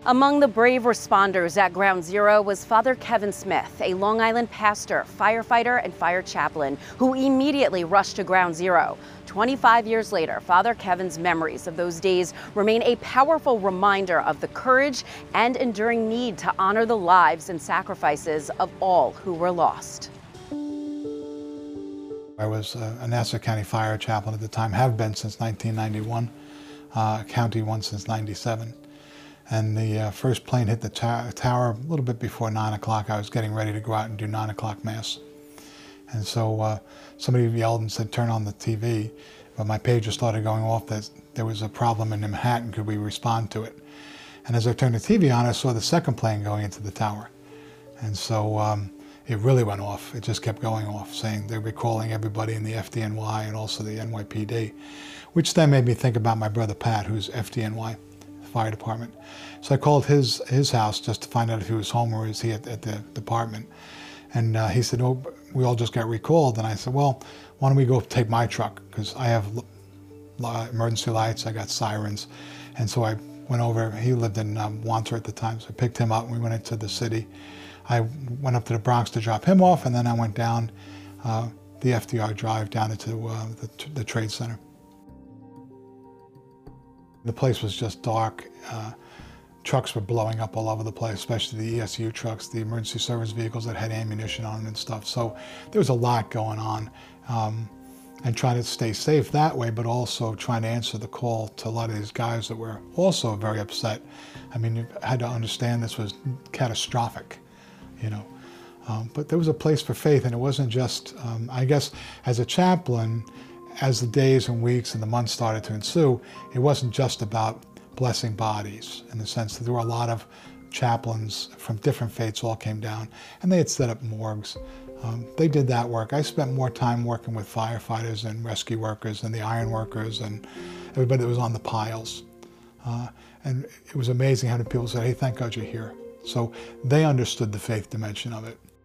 Among the brave responders at Ground Zero was Father Kevin Smith, a Long Island pastor, firefighter, and fire chaplain who immediately rushed to Ground Zero. 25 years later, Father Kevin's memories of those days remain a powerful reminder of the courage and enduring need to honor the lives and sacrifices of all who were lost. I was a Nassau County fire chaplain at the time, have been since 1991, county one since 97. And the first plane hit the tower a little bit before 9 o'clock. I was getting ready to go out and do 9 o'clock mass. And so somebody yelled and said, turn on the TV. But my pager started going off that there was a problem in Manhattan, could we respond to it? And as I turned the TV on, I saw the second plane going into the tower. And so it really went off. It just kept going off, saying they're recalling everybody in the FDNY and also the NYPD, which then made me think about my brother Pat, who's FDNY. Fire department. So I called his house just to find out if he was home or is he at the department. And he said, oh, we all just got recalled. And I said, well, why don't we go take my truck? Because I have emergency lights, I got sirens. And so I went over, he lived in Wandsworth at the time, so I picked him up and we went into the city. I went up to the Bronx to drop him off, and then I went down the FDR Drive down into the Trade Center. The place was just dark. Trucks were blowing up all over the place, especially the ESU trucks, the emergency service vehicles that had ammunition on them and stuff. So there was a lot going on, and trying to stay safe that way, but also trying to answer the call to a lot of these guys that were also very upset. I mean, you had to understand this was catastrophic, you know. But there was a place for faith, and it wasn't just, I guess, as a chaplain, as the days and weeks and the months started to ensue, it wasn't just about blessing bodies, in the sense that there were a lot of chaplains from different faiths all came down, and they had set up morgues. They did that work. I spent more time working with firefighters and rescue workers and the iron workers and everybody that was on the piles. And it was amazing how many people said, hey, thank God you're here. So they understood the faith dimension of it.